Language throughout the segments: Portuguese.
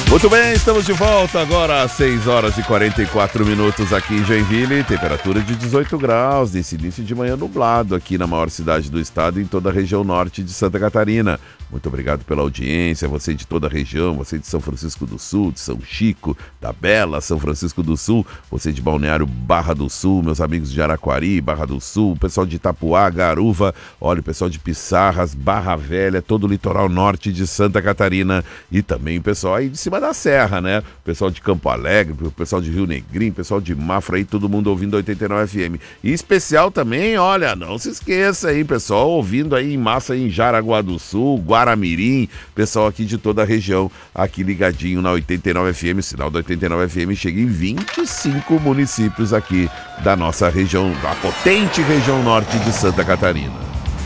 Muito bem, estamos de volta agora às 6 horas e 44 minutos aqui em Joinville, temperatura de 18 graus, nesse início de manhã nublado aqui na maior cidade do estado e em toda a região norte de Santa Catarina. Muito obrigado pela audiência, você de toda a região, você de São Francisco do Sul, de São Chico, da bela São Francisco do Sul, você de Balneário Barra do Sul, meus amigos de Araquari, Barra do Sul, o pessoal de Itapuá, Garuva, olha o pessoal de Pissarras, Barra Velha, todo o litoral norte de Santa Catarina e também o pessoal aí de cima da serra, né? O pessoal de Campo Alegre, o pessoal de Rio Negrinho, o pessoal de Mafra aí, todo mundo ouvindo 89 FM. E especial também, olha, não se esqueça aí, pessoal ouvindo aí em massa aí em Jaraguá do Sul, Guaramirim, pessoal aqui de toda a região, aqui ligadinho na 89 FM, o sinal da 89 FM chega em 25 municípios aqui da nossa região, da potente região norte de Santa Catarina.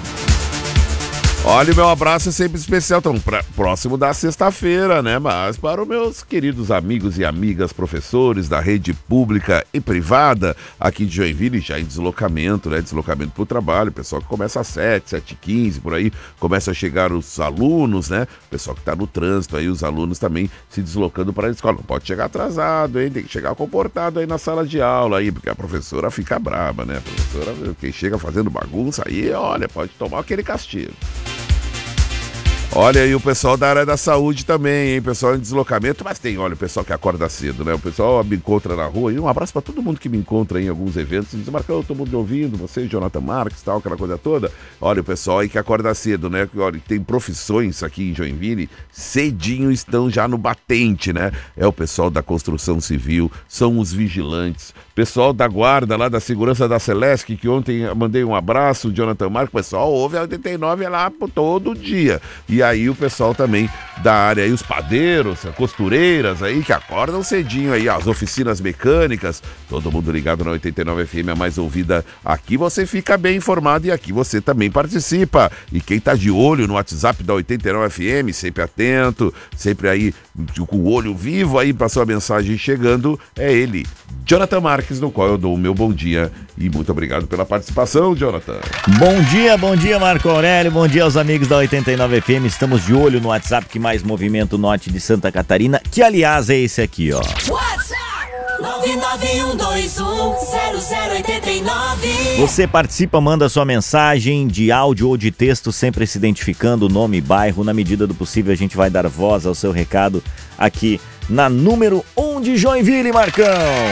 Olha, o meu abraço é sempre especial, então, próximo da sexta-feira, né? Mas para os meus queridos amigos e amigas, professores da rede pública e privada aqui de Joinville, já em deslocamento, né? Deslocamento para o trabalho, pessoal que começa às 7h15, por aí, começa a chegar os alunos, né? Pessoal que está no trânsito aí, os alunos também se deslocando para a escola. Não pode chegar atrasado, hein? Tem que chegar comportado aí na sala de aula aí, porque a professora fica braba, né? A professora, quem chega fazendo bagunça aí, olha, pode tomar aquele castigo. Olha aí o pessoal da área da saúde também, hein? Pessoal em deslocamento, mas tem, olha, o pessoal que acorda cedo, né? O pessoal me encontra na rua e um abraço para todo mundo que me encontra em alguns eventos. Diz, Marcão, todo mundo ouvindo, você, Jonathan Marques, tal, aquela coisa toda. Olha, o pessoal aí que acorda cedo, né? Olha, tem profissões aqui em Joinville, cedinho estão já no batente, né? É o pessoal da construção civil, são os vigilantes, pessoal da guarda lá da segurança da Celesc, que ontem mandei um abraço, Jonathan Marques, o pessoal ouve a 89 lá todo dia. E aí o pessoal também da área aí, os padeiros, as costureiras aí, que acordam cedinho aí, as oficinas mecânicas, todo mundo ligado na 89 FM, a mais ouvida aqui, você fica bem informado e aqui você também participa. E quem tá de olho no WhatsApp da 89 FM, sempre atento, sempre aí com o olho vivo aí pra sua mensagem chegando, é ele, Jonathan Marques, no qual eu dou o meu bom dia e muito obrigado pela participação, Jonathan. Bom dia, Marco Aurélio, bom dia aos amigos da 89 FM, estamos de olho no WhatsApp que mais movimenta o norte de Santa Catarina, que aliás é esse aqui, ó. WhatsApp 991210089. Você participa, manda sua mensagem de áudio ou de texto, sempre se identificando, nome e bairro, na medida do possível a gente vai dar voz ao seu recado aqui na número 1 de Joinville, Marcão.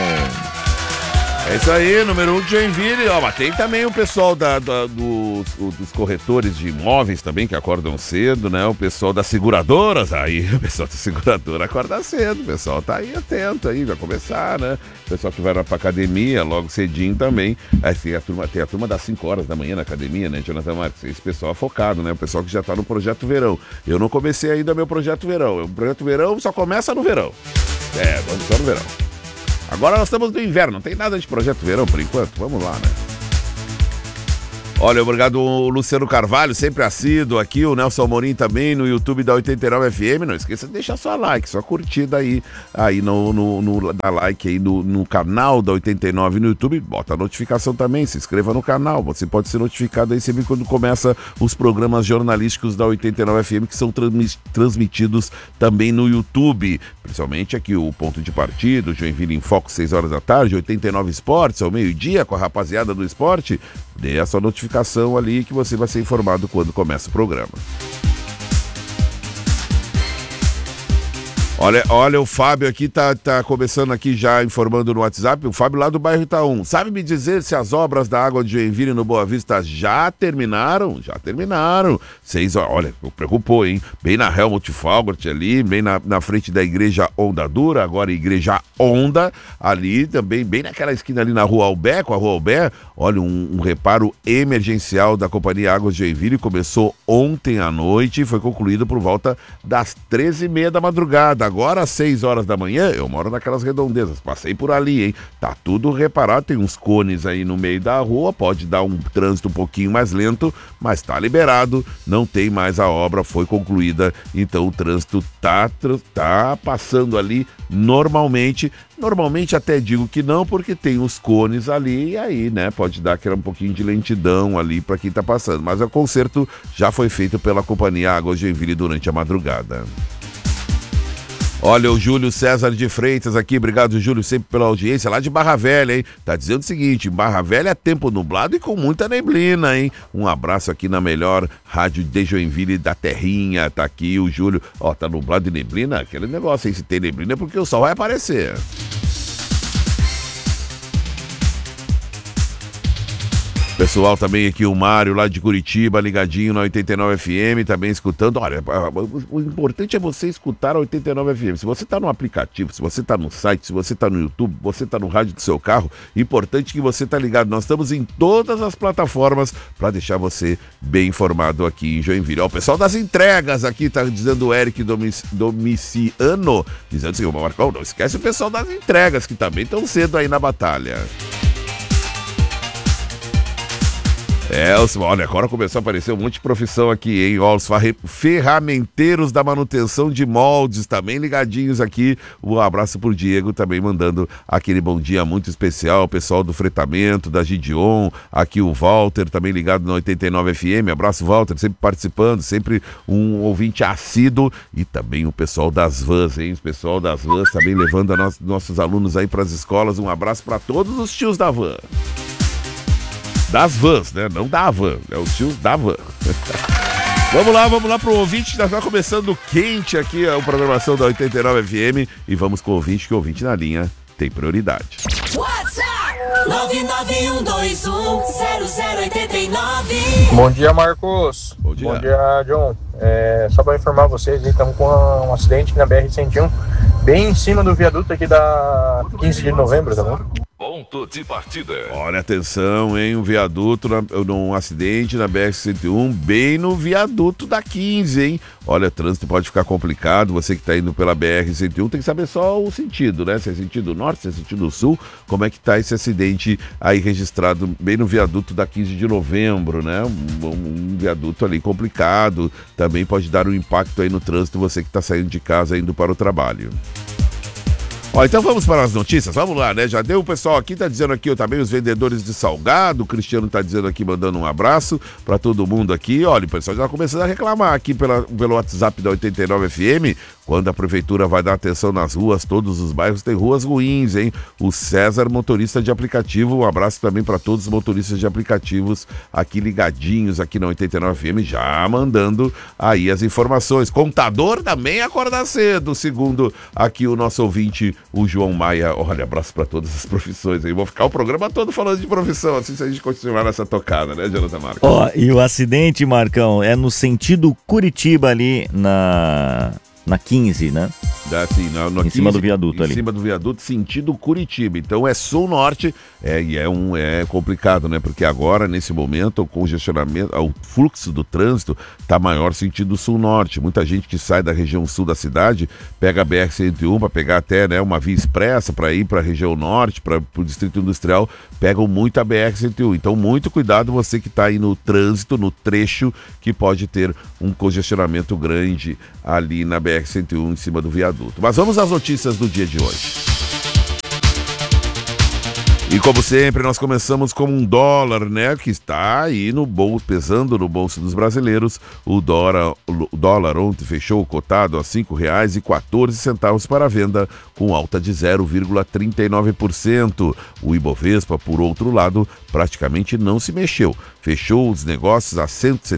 É isso aí, número 1 de Joinville, ó, mas tem também o pessoal dos corretores de imóveis também, que acordam cedo, né, o pessoal das seguradoras, aí o pessoal da seguradora acorda cedo, o pessoal tá aí atento aí, vai começar, né, o pessoal que vai pra academia logo cedinho também, aí tem a turma das 5 horas da manhã na academia, né, Jonathan Marques, esse pessoal é focado, né, o pessoal que já tá no Projeto Verão, eu não comecei ainda meu Projeto Verão, o Projeto Verão só começa no verão, vamos só no verão. Agora nós estamos no inverno, não tem nada de Projeto Verão por enquanto, vamos lá, né? Olha, obrigado o Luciano Carvalho, sempre assíduo aqui, o Nelson Amorim também no YouTube da 89 FM, não esqueça de deixar sua like, sua curtida aí dá like aí no canal da 89 no YouTube, bota a notificação também, se inscreva no canal, você pode ser notificado aí sempre quando começa os programas jornalísticos da 89 FM que são transmitidos também no YouTube, principalmente aqui o Ponto de Partida, o Joinville em Foco, 6 horas da tarde, 89 Esportes, ao meio-dia, com a rapaziada do esporte, dê a sua notificação ali que você vai ser informado quando começa o programa. Olha, o Fábio aqui tá começando aqui já informando no WhatsApp, o Fábio lá do bairro Itaú. Sabe me dizer se as obras da água de Joinville no Boa Vista já terminaram? Já terminaram. 6 horas, olha, preocupou, hein? Bem na Helmut Falgert ali, bem na frente da Igreja Onda Dura, agora Igreja Onda, ali também, bem naquela esquina ali na Rua Albé, com a Rua Albé. Olha, um reparo emergencial da Companhia Águas de Joinville começou ontem à noite e foi concluído por volta das 13h30 da madrugada. Agora às 6 horas da manhã, eu moro naquelas redondezas, passei por ali, hein? Tá tudo reparado, tem uns cones aí no meio da rua, pode dar um trânsito um pouquinho mais lento, mas tá liberado, não tem mais a obra, foi concluída, então o trânsito tá passando ali normalmente até digo que não, porque tem os cones ali e aí, né, pode dar aquele um pouquinho de lentidão ali para quem tá passando, mas o conserto já foi feito pela Companhia Águas de Joinville durante a madrugada. Olha, o Júlio César de Freitas aqui, obrigado, Júlio, sempre pela audiência, lá de Barra Velha, hein? Tá dizendo o seguinte, Barra Velha é tempo nublado e com muita neblina, hein? Um abraço aqui na melhor rádio de Joinville da Terrinha, tá aqui o Júlio. Ó, tá nublado e neblina, aquele negócio aí, se tem neblina é porque o sol vai aparecer. Pessoal também aqui, o Mário lá de Curitiba, ligadinho na 89 FM, também escutando. Olha, o importante é você escutar a 89 FM. Se você está no aplicativo, se você está no site, se você está no YouTube, você está no rádio do seu carro, importante que você está ligado. Nós estamos em todas as plataformas para deixar você bem informado aqui em Joinville. Ó, o pessoal das entregas aqui, tá dizendo o Eric Domiciano, dizendo assim, Marcão, não esquece o pessoal das entregas, que também estão cedo aí na batalha. Olha, agora começou a aparecer um monte de profissão aqui, hein? Ó, os ferramenteiros da manutenção de moldes também ligadinhos aqui. Um abraço pro Diego também mandando aquele bom dia muito especial. O pessoal do fretamento, da Gideon, aqui o Walter também ligado na 89 FM. Abraço, Walter, sempre participando, sempre um ouvinte assíduo. E também o pessoal das vans, hein? O pessoal das vans também levando nossos alunos aí pras escolas. Um abraço para todos os tios da van. Das vans, né? Não da van, é o tio da van. Vamos lá pro ouvinte, já tá começando quente aqui a programação da 89 FM e vamos com o ouvinte, que o ouvinte na linha tem prioridade. WhatsApp 991210089. Bom dia, Marcos. Bom dia, John. Só para informar vocês, estamos com um acidente na BR-101, bem em cima do viaduto aqui da 15 de novembro, tá bom? Ponto de partida. Olha, atenção, hein? Um viaduto, num acidente na BR-101, bem no viaduto da 15, hein? Olha, o trânsito pode ficar complicado. Você que tá indo pela BR-101 tem que saber só o sentido, né? Se é sentido norte, se é sentido sul, como é que tá esse acidente aí registrado bem no viaduto da 15 de novembro, né? Um viaduto ali complicado. Também pode dar um impacto aí no trânsito, você que tá saindo de casa indo para o trabalho. Ó, então vamos para as notícias, vamos lá, né? Já deu o pessoal aqui, tá dizendo aqui, também os vendedores de salgado, o Cristiano tá dizendo aqui, mandando um abraço para todo mundo aqui. Olha, o pessoal já começando a reclamar aqui pelo WhatsApp da 89 FM, quando a prefeitura vai dar atenção nas ruas, todos os bairros têm ruas ruins, hein? O César, motorista de aplicativo, um abraço também para todos os motoristas de aplicativos aqui ligadinhos aqui na 89 FM, já mandando aí as informações. Contador também acorda cedo, segundo aqui o nosso ouvinte, o João Maia. Olha, abraço para todas as profissões aí. Vou ficar o programa todo falando de profissão, assim, se a gente continuar nessa tocada, né, Jonathan Marcos? Ó, e o acidente, Marcão, é no sentido Curitiba ali na 15, né? Assim, em cima do viaduto ali. Em cima do viaduto, sentido Curitiba. Então é sul-norte, é complicado, né? Porque agora, nesse momento, o congestionamento, o fluxo do trânsito tá maior sentido sul-norte. Muita gente que sai da região sul da cidade, pega a BR-101 para pegar até, né, uma via expressa para ir para a região norte, para o Distrito Industrial, pegam muito a BR-101. Então, muito cuidado você que está aí no trânsito, no trecho, que pode ter um congestionamento grande ali na BR-101 em cima do viaduto. Mas vamos às notícias do dia de hoje. E como sempre, nós começamos com um dólar, né, que está aí no bolso, pesando no bolso dos brasileiros. O dólar ontem fechou cotado a R$ 5,14 para a venda, com alta de 0,39%. O Ibovespa, por outro lado, praticamente não se mexeu. Fechou os negócios a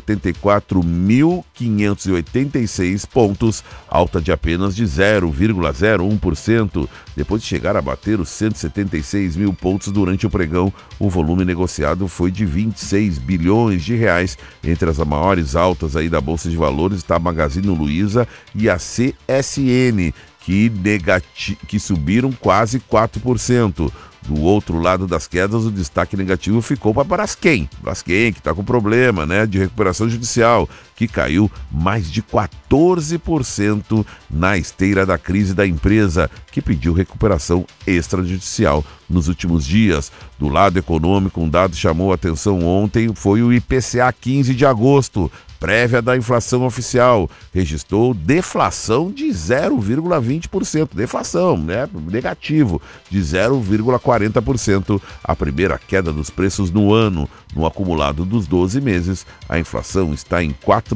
174.586 pontos, alta de apenas de 0,01%. Depois de chegar a bater os 176 mil pontos durante o pregão, o volume negociado foi de 26 bilhões de reais. Entre as maiores altas aí da Bolsa de Valores está a Magazine Luiza e a CSN, que subiram quase 4%. Do outro lado das quedas, o destaque negativo ficou para a Braskem, que está com problema, né, de recuperação judicial, que caiu mais de 14% na esteira da crise da empresa, que pediu recuperação extrajudicial nos últimos dias. Do lado econômico, um dado chamou a atenção ontem foi o IPCA 15 de agosto. prévia da inflação oficial registrou deflação de 0,20%. Deflação, né? Negativo, de 0,40%. A primeira queda dos preços no ano. No acumulado dos 12 meses, a inflação está em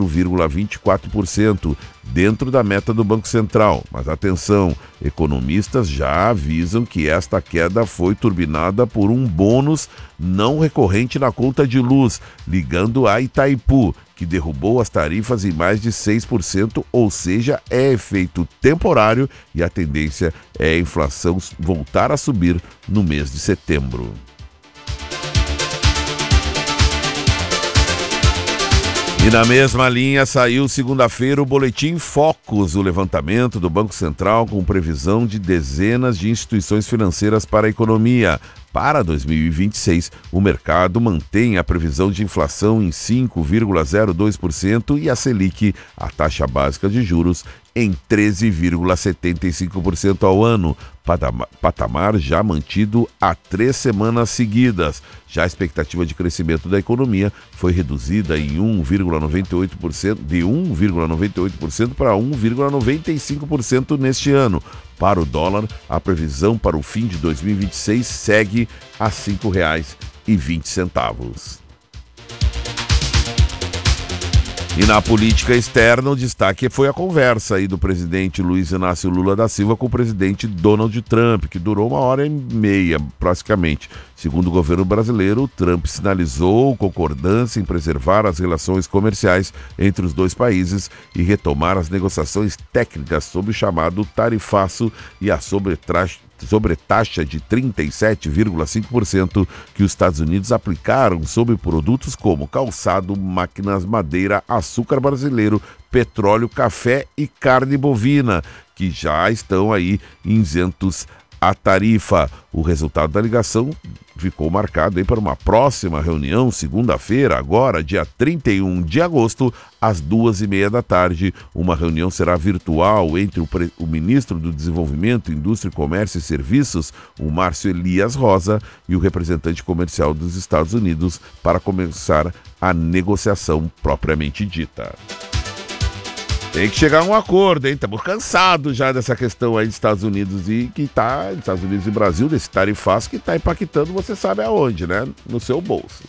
4,24%, dentro da meta do Banco Central. Mas atenção, economistas já avisam que esta queda foi turbinada por um bônus não recorrente na conta de luz, ligando a Itaipu, que derrubou as tarifas em mais de 6%, ou seja, é efeito temporário e a tendência é a inflação voltar a subir no mês de setembro. E na mesma linha saiu segunda-feira o Boletim Focus, o levantamento do Banco Central com previsão de dezenas de instituições financeiras para a economia. Para 2026, o mercado mantém a previsão de inflação em 5,02% e a Selic, a taxa básica de juros, em 13,75% ao ano, patamar já mantido há 3 semanas seguidas. Já a expectativa de crescimento da economia foi reduzida em 1,98%, de 1,98% para 1,95% neste ano. Para o dólar, a previsão para o fim de 2026 segue a R$ 5,20. E na política externa, o destaque foi a conversa aí do presidente Luiz Inácio Lula da Silva com o presidente Donald Trump, que durou 1h30, praticamente. Segundo o governo brasileiro, Trump sinalizou concordância em preservar as relações comerciais entre os dois países e retomar as negociações técnicas sobre o chamado tarifaço e a sobretaxa de 37,5% que os Estados Unidos aplicaram sobre produtos como calçado, máquinas, madeira, açúcar brasileiro, petróleo, café e carne bovina, que já estão aí isentos à tarifa. O resultado da ligação ficou marcado aí para uma próxima reunião, segunda-feira, agora, dia 31 de agosto, às 2h30 da tarde. Uma reunião será virtual entre o ministro do Desenvolvimento, Indústria, Comércio e Serviços, o Márcio Elias Rosa, e o representante comercial dos Estados Unidos para começar a negociação propriamente dita. Tem que chegar a um acordo, hein? Estamos cansados já dessa questão aí dos Estados Unidos Estados Unidos e Brasil, desse tarifaço que está impactando, você sabe aonde, né? No seu bolso.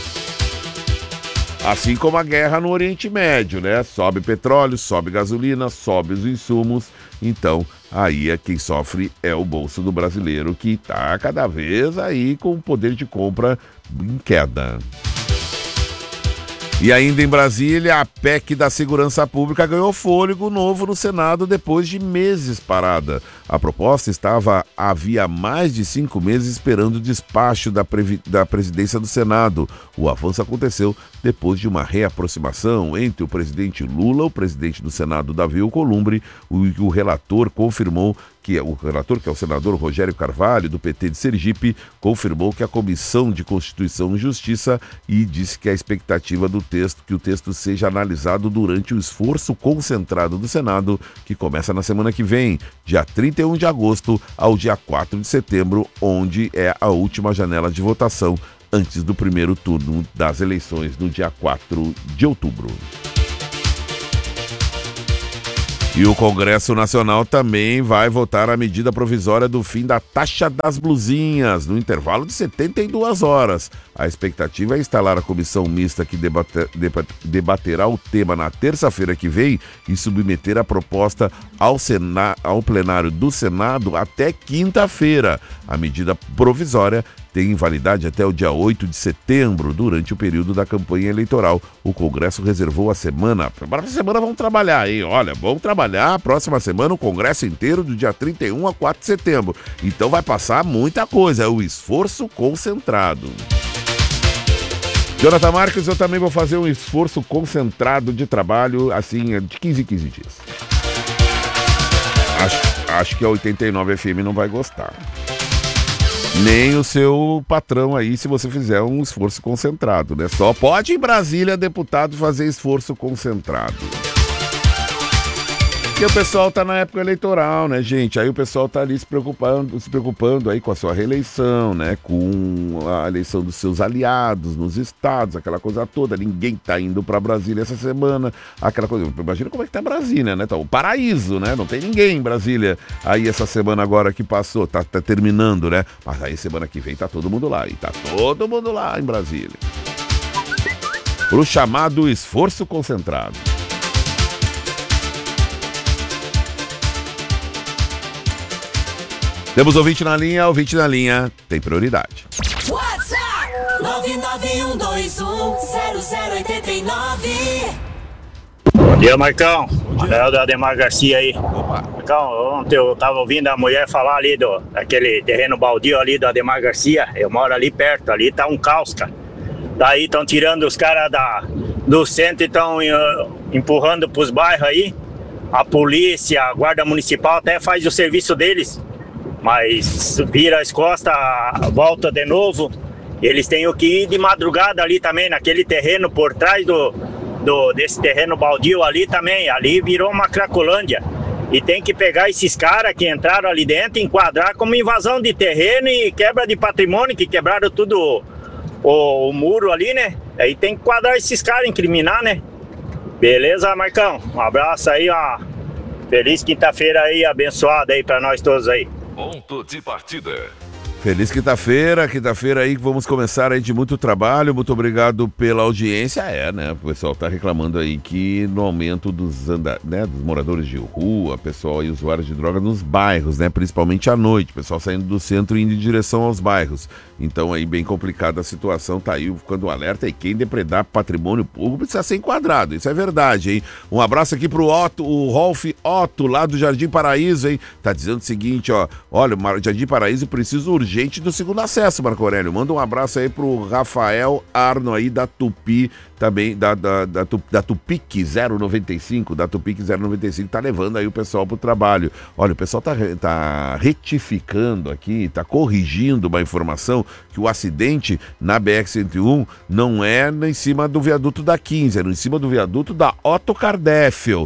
Assim como a guerra no Oriente Médio, né? Sobe petróleo, sobe gasolina, sobe os insumos. Então, aí quem sofre é o bolso do brasileiro, que está cada vez aí com o poder de compra em queda. E ainda em Brasília, a PEC da Segurança Pública ganhou fôlego novo no Senado depois de meses parada. A proposta estava havia mais de 5 meses esperando o despacho da presidência do Senado. O avanço aconteceu depois de uma reaproximação entre o presidente Lula, o presidente do Senado, Davi Alcolumbre, o relator confirmou que é o senador Rogério Carvalho, do PT de Sergipe, confirmou que a Comissão de Constituição e Justiça e disse que a expectativa que o texto seja analisado durante o esforço concentrado do Senado, que começa na semana que vem, dia 31 de agosto ao dia 4 de setembro, onde é a última janela de votação antes do primeiro turno das eleições no dia 4 de outubro. E o Congresso Nacional também vai votar a medida provisória do fim da taxa das blusinhas, no intervalo de 72 horas. A expectativa é instalar a comissão mista que debaterá o tema na terça-feira que vem e submeter a proposta ao plenário do Senado até quinta-feira. A medida provisória tem validade até o dia 8 de setembro, durante o período da campanha eleitoral. O Congresso reservou a semana. Para a semana vamos trabalhar, hein? Olha, vamos trabalhar. Próxima semana o Congresso inteiro, do dia 31 a 4 de setembro. Então vai passar muita coisa. É o esforço concentrado. Jonathan Marques, eu também vou fazer um esforço concentrado de trabalho, assim, de 15 em 15 dias. Acho que a 89 FM não vai gostar. Nem o seu patrão aí, se você fizer um esforço concentrado, né? Só pode em Brasília deputado fazer esforço concentrado. Porque o pessoal tá na época eleitoral, né, gente? Aí o pessoal tá ali se preocupando aí com a sua reeleição, né? Com a eleição dos seus aliados nos estados, aquela coisa toda. Ninguém tá indo pra Brasília essa semana, aquela coisa. Imagina como é que tá Brasília, né? Tá o paraíso, né? Não tem ninguém em Brasília. Aí essa semana agora que passou, tá terminando, né? Mas aí semana que vem tá todo mundo lá. E tá todo mundo lá em Brasília. Pro chamado esforço concentrado. Temos ouvinte na linha tem prioridade. WhatsApp 991210089. Bom dia, Marcão. É da Ademar Garcia aí. Opa. Marcão, ontem eu tava ouvindo a mulher falar ali daquele terreno baldio ali do Ademar Garcia. Eu moro ali perto, ali tá um caos, cara. Daí estão tirando os caras do centro e estão empurrando pros bairros aí. A polícia, a guarda municipal até faz o serviço deles. Mas vira as costas, volta de novo. Eles têm que ir de madrugada ali também, naquele terreno por trás desse terreno baldio ali também. Ali virou uma cracolândia. E tem que pegar esses caras que entraram ali dentro e enquadrar como invasão de terreno e quebra de patrimônio, que quebraram tudo o muro ali, né? Aí tem que enquadrar esses caras, incriminar, né? Beleza, Marcão? Um abraço aí, ó. Feliz quinta-feira aí, abençoada aí pra nós todos aí. Ponto de partida. Feliz quinta-feira aí que vamos começar aí de muito trabalho, muito obrigado pela audiência, né, o pessoal tá reclamando aí que no aumento dos moradores de rua, pessoal e usuários de droga nos bairros, né, principalmente à noite, pessoal saindo do centro e indo em direção aos bairros, então aí bem complicada a situação, tá aí ficando um alerta e quem depredar patrimônio público precisa ser enquadrado, isso é verdade, hein, um abraço aqui pro Otto, o Rolf Otto lá do Jardim Paraíso, hein, tá dizendo o seguinte, ó, olha, Jardim Paraíso preciso urgente do segundo acesso, Marco Aurélio. Manda um abraço aí pro Rafael Arno aí da Tupi, também da Tupic 095, da Tupic 095, tá levando aí o pessoal pro trabalho. Olha, o pessoal tá retificando aqui, tá corrigindo uma informação que o acidente na BR-101 não é em cima do viaduto da 15, é em cima do viaduto da Otto Cardeffel,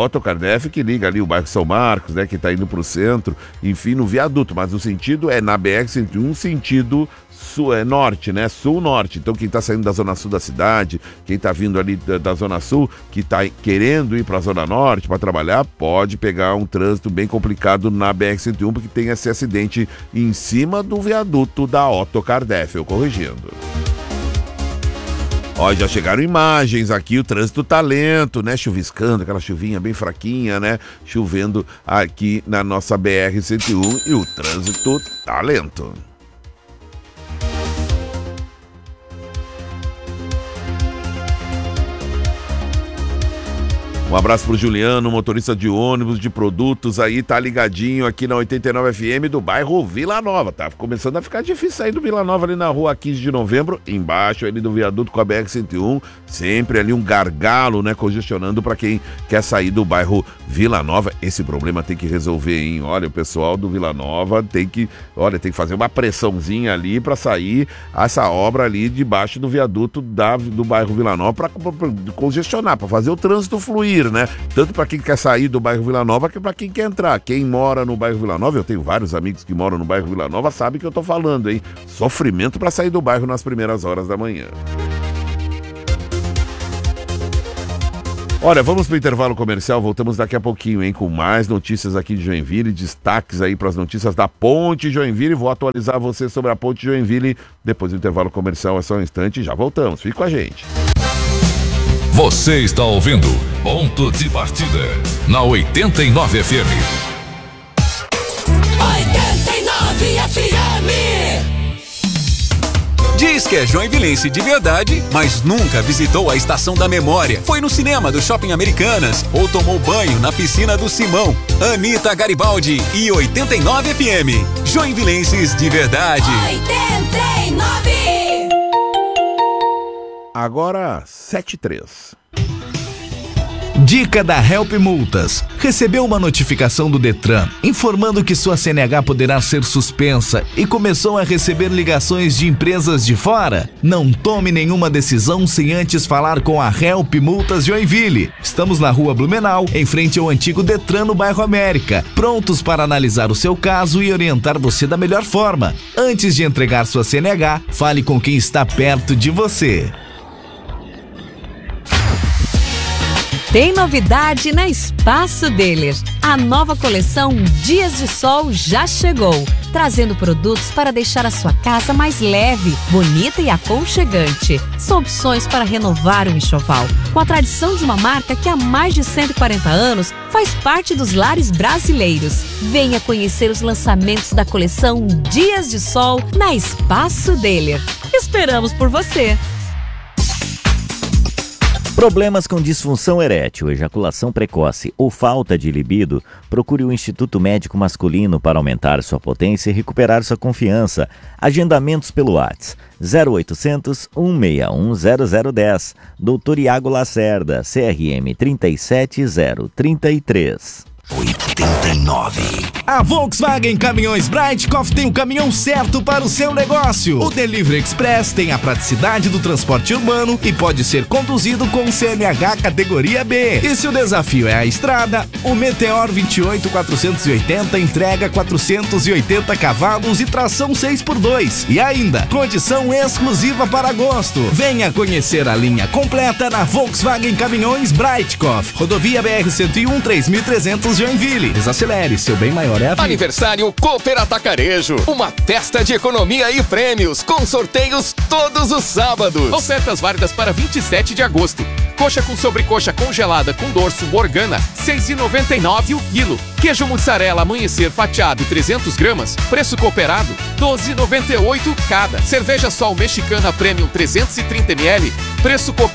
que liga ali o bairro São Marcos, né, que tá indo pro centro, enfim, no viaduto, mas o sentido é na BR-101, sentido norte, né? Sul-norte. Então quem tá saindo da zona sul da cidade, quem tá vindo ali da zona sul, que tá querendo ir pra zona norte para trabalhar, pode pegar um trânsito bem complicado na BR-101, porque tem esse acidente em cima do viaduto da Otto Cardeffel, corrigindo. Ó, já chegaram imagens aqui, o trânsito tá lento, né? Chuviscando, aquela chuvinha bem fraquinha, né? Chovendo aqui na nossa BR-101 e o trânsito tá lento. Um abraço pro Juliano, motorista de ônibus, de produtos aí, tá ligadinho aqui na 89 FM do bairro Vila Nova. Tá começando a ficar difícil sair do Vila Nova ali na rua 15 de novembro, embaixo ali do viaduto com a BR-101, sempre ali um gargalo, né, congestionando para quem quer sair do bairro Vila Nova. Esse problema tem que resolver, hein? Olha, o pessoal do Vila Nova tem que fazer uma pressãozinha ali para sair essa obra ali debaixo do viaduto do bairro Vila Nova para congestionar, para fazer o trânsito fluir, né? Tanto para quem quer sair do bairro Vila Nova que para quem quer entrar. Quem mora no bairro Vila Nova, eu tenho vários amigos que moram no bairro Vila Nova, sabe que eu tô falando, hein? Sofrimento para sair do bairro nas primeiras horas da manhã. Olha, vamos pro intervalo comercial, voltamos daqui a pouquinho, hein, com mais notícias aqui de Joinville, destaques aí para as notícias da Ponte Joinville. Vou atualizar você sobre a Ponte Joinville depois do intervalo comercial, é só um instante e já voltamos. Fique com a gente. Você está ouvindo Ponto de Partida na 89 FM. 89 FM. Diz que é joinvilense de verdade, mas nunca visitou a Estação da Memória. Foi no cinema do Shopping Americanas ou tomou banho na piscina do Simão. Anitta Garibaldi e 89 FM. Joinvilenses de verdade. 89. Agora, 7:03. Dica da Help Multas. Recebeu uma notificação do Detran informando que sua CNH poderá ser suspensa e começou a receber ligações de empresas de fora? Não tome nenhuma decisão sem antes falar com a Help Multas Joinville. Estamos na Rua Blumenau, em frente ao antigo Detran no bairro América, prontos para analisar o seu caso e orientar você da melhor forma. Antes de entregar sua CNH, fale com quem está perto de você. Tem novidade na Espaço Dealer. A nova coleção Dias de Sol já chegou, trazendo produtos para deixar a sua casa mais leve, bonita e aconchegante. São opções para renovar o enxoval, com a tradição de uma marca que há mais de 140 anos faz parte dos lares brasileiros. Venha conhecer os lançamentos da coleção Dias de Sol na Espaço Dealer. Esperamos por você! Problemas com disfunção erétil, ejaculação precoce ou falta de libido? Procure o Instituto Médico Masculino para aumentar sua potência e recuperar sua confiança. Agendamentos pelo WhatsApp 0800 161 0010. Dr. Iago Lacerda, CRM 37033. 89. A Volkswagen Caminhões Breitkopf tem o caminhão certo para o seu negócio. O Delivery Express tem a praticidade do transporte urbano e pode ser conduzido com CNH categoria B. E se o desafio é a estrada, o Meteor 28480 entrega 480 cavalos e tração 6x2. E ainda, condição exclusiva para agosto. Venha conhecer a linha completa na Volkswagen Caminhões Breitkopf. Rodovia BR-101 3300 Joinville. Desacelere, seu bem maior é a vida. Aniversário Cooper Atacarejo. Uma festa de economia e prêmios, com sorteios todos os sábados. Ofertas válidas para 27 de agosto. Coxa com sobrecoxa congelada com dorso Morgana, R$ 6,99 o quilo. Queijo mussarela amanhecer fatiado 300 gramas, preço cooperado, R$ 12,98 cada. Cerveja Sol Mexicana Premium 330 ml, preço cooperado